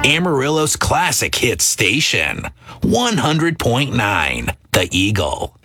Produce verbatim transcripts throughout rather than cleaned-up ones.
Amarillo's classic hit station, one hundred point nine, The Eagle.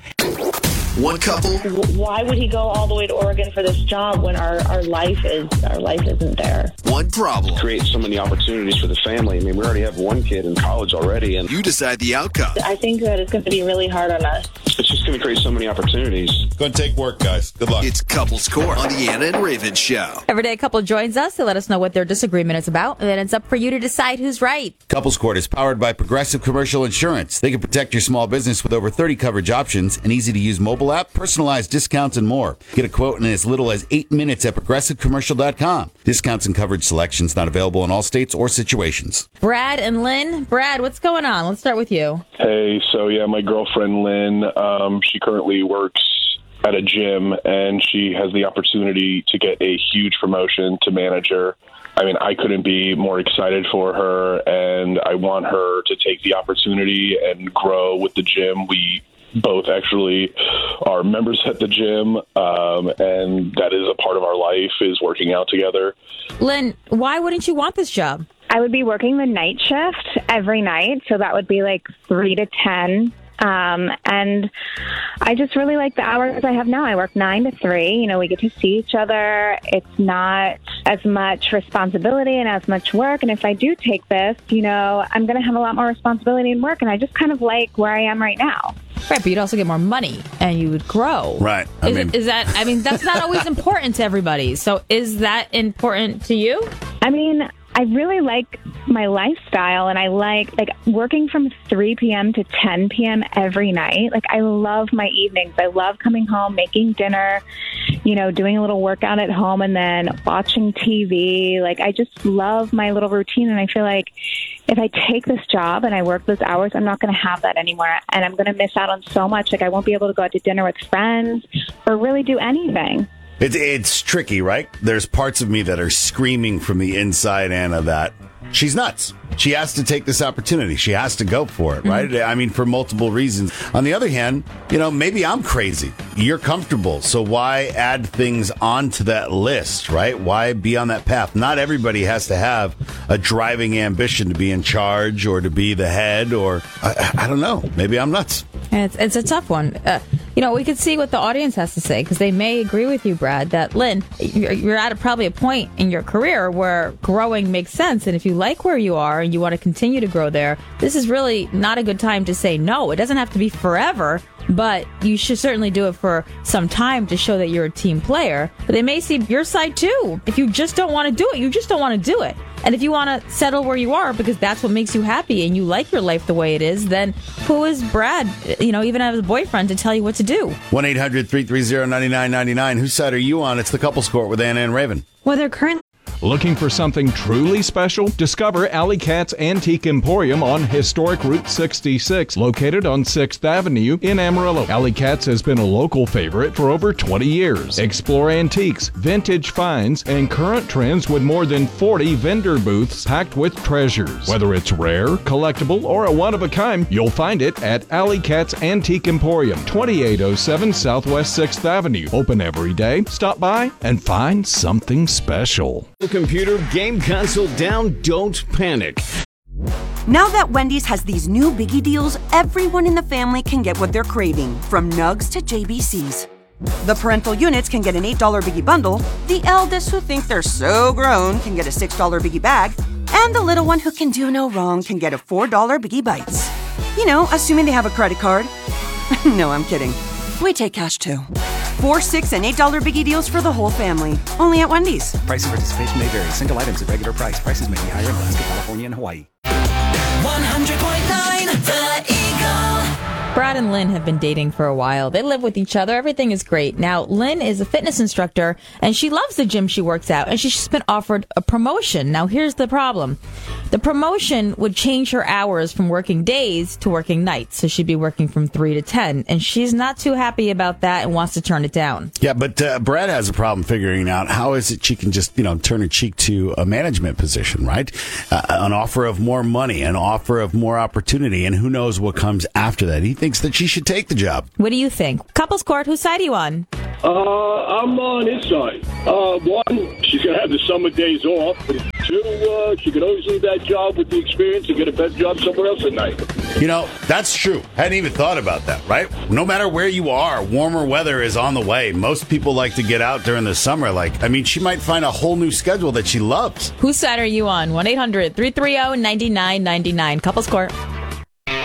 One couple. Why would he go all the way to Oregon for this job when our, our life is our life isn't there? One problem. Create so many opportunities for the family. I mean, we already have one kid in college already, and you decide the outcome. I think that it's going to be really hard on us. It's just going to create so many opportunities. Going to take work, guys. Good luck. It's Couples Court on the Anna and Raven Show. Every day a couple joins us to let us know what their disagreement is about, and then it's up for you to decide who's right. Couples Court is powered by Progressive Commercial Insurance. They can protect your small business with over thirty coverage options, an easy-to-use mobile app, personalized discounts, and more. Get a quote in as little as eight minutes at progressive commercial dot com. Discounts and coverage selections not available in all states or situations. Brad and Lynn. Brad, what's going on? Let's start with you. Hey, so yeah, my girlfriend Lynn, um, she currently works at a gym, and she has the opportunity to get a huge promotion to manager. I mean, I couldn't be more excited for her, and I want her to take the opportunity and grow with the gym. We both actually are members at the gym, um, and that is a part of our life, is working out together. Lynn, why wouldn't you want this job? I would be working the night shift every night, so that would be like three to ten. Um, and I just really like the hours I have now. I work nine to three. You know, we get to see each other. It's not as much responsibility and as much work. And if I do take this, you know, I'm going to have a lot more responsibility and work. And I just kind of like where I am right now. Right, but you'd also get more money and you would grow. Right. I is, mean, is that, I mean, that's not always important to everybody. So is that important to you? I mean, I really like my lifestyle, and I like like working from three p.m. to ten p.m. every night. Like, I love my evenings. I love coming home, making dinner, you know, doing a little workout at home, and then watching T V. Like, I just love my little routine, and I feel like if I take this job and I work those hours, I'm not going to have that anymore, and I'm going to miss out on so much. Like, I won't be able to go out to dinner with friends or really do anything. It's, it's tricky, right? There's parts of me that are screaming from the inside, Anna, that she's nuts. She has to take this opportunity. She has to go for it, right? Mm-hmm. I mean, for multiple reasons. On the other hand, you know, maybe I'm crazy. You're comfortable, so why add things onto that list, right? Why be on that path? Not everybody has to have a driving ambition to be in charge or to be the head, or I, I don't know. Maybe I'm nuts. It's, it's a tough one. Uh, you know, we could see what the audience has to say, because they may agree with you, Brad, that, Lynn, you're, you're at a, probably a point in your career where growing makes sense. And if you like where you are and you want to continue to grow there, this is really not a good time to say no. It doesn't have to be forever, but you should certainly do it for some time to show that you're a team player. But they may see your side too. If you just don't want to do it, you just don't want to do it. And if you want to settle where you are because that's what makes you happy and you like your life the way it is, then who is Brad, you know, even as a boyfriend, to tell you what to do? one eight hundred three three zero nine nine nine nine. Whose side are you on? It's the Couples Court with Anna and Raven. Well, they're currently... Looking for something truly special? Discover Alley Cat's Antique Emporium on historic Route sixty-six, located on sixth Avenue in Amarillo. Alley Cat's has been a local favorite for over twenty years. Explore antiques, vintage finds, and current trends with more than forty vendor booths packed with treasures. Whether it's rare, collectible, or a one-of-a-kind, you'll find it at Alley Cat's Antique Emporium, twenty-eight oh seven Southwest sixth Avenue. Open every day. Stop by and find something special. Computer, game console down, don't panic. Now that Wendy's has these new biggie deals, everyone in the family can get what they're craving, from nugs to J B Cs. The parental units can get an eight dollar biggie bundle, the eldest who think they're so grown can get a six dollar biggie bag, and the little one who can do no wrong can get a four dollar biggie bites. You know, assuming they have a credit card. No, I'm kidding. We take cash too. Four, six, and eight dollar biggie deals for the whole family. Only at Wendy's. Price and participation may vary. Single items at regular price. Prices may be higher in Alaska, California, and Hawaii. one hundred point nine The Eagle. Brad and Lynn have been dating for a while. They live with each other. Everything is great. Now, Lynn is a fitness instructor, and she loves the gym she works out, and she's just been offered a promotion. Now, here's the problem. The promotion would change her hours from working days to working nights, so she'd be working from three to ten, and she's not too happy about that and wants to turn it down. Yeah, but uh, Brad has a problem figuring out how is it she can just, you know, turn her cheek to a management position, right? Uh, an offer of more money, an offer of more opportunity, and who knows what comes after that. He thinks that she should take the job. What do you think? Couples Court, whose side are you on? Uh, I'm on his side. Uh, one, she's going to have the summer days off. Two, uh, work. She could always leave that job with the experience and get a better job somewhere else at night. You know, that's true. Hadn't even thought about that, right? No matter where you are, warmer weather is on the way. Most people like to get out during the summer. Like, I mean, she might find a whole new schedule that she loves. Whose side are you on? one eight hundred three three zero nine nine nine nine. Couples Court.